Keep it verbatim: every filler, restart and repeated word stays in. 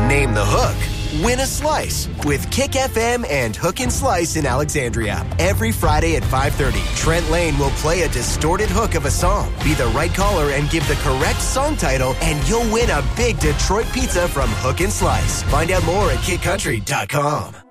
Name the hook. Win a slice with Kick F M and Hook and Slice in Alexandria. Every Friday at five thirty, Trent Lane will play a distorted hook of a song. Be the right caller and give the correct song title, and you'll win a big Detroit pizza from Hook and Slice. Find out more at kid country dot com.